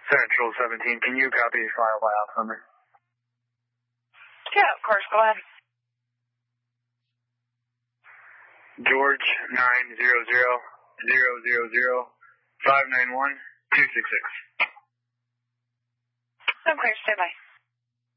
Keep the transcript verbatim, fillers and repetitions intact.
Central seventeen, can you copy file by off number? Yeah, of course, go ahead. George nine zero zero zero zero zero five nine one two six six. I'm clear, stay by.